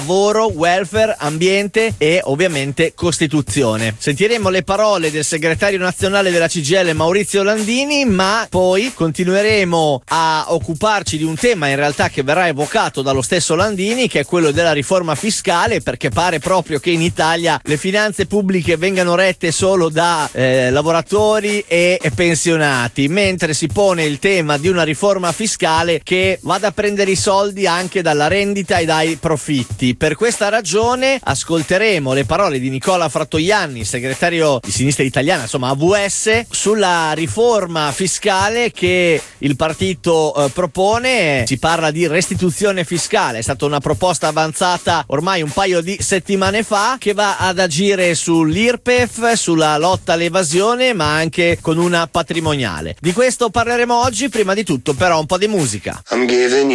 lavoro, welfare, ambiente e ovviamente Costituzione. Sentiremo le parole del segretario nazionale della CGIL Maurizio Landini, ma poi continueremo a occuparci di un tema in realtà che verrà evocato dallo stesso Landini, che è quello della riforma fiscale, perché pare proprio che in Italia le finanze pubbliche vengano rette solo da lavoratori e pensionati, mentre si pone il tema di una riforma fiscale che vada a prendere i soldi anche dalla rendita e dai profitti. Per questa ragione ascolteremo le parole di Nicola Frattoianni, segretario di Sinistra Italiana, insomma AVS, sulla riforma fiscale che il partito propone. Si parla di restituzione fiscale, è stata una proposta avanzata ormai un paio di settimane fa, che va ad agire sull'IRPEF, sulla lotta all'evasione, ma anche con una patrimoniale. Di questo parleremo oggi. Prima di tutto però un po' di musica.